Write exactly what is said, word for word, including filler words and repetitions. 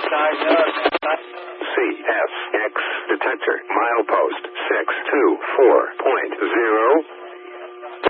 C S X detector, milepost six two four point zero.